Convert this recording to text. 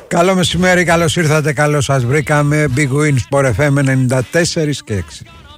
Καλό μεσημέρι, καλώς ήρθατε, καλώς σας βρήκαμε. Big Win Sport FM 94 και 6.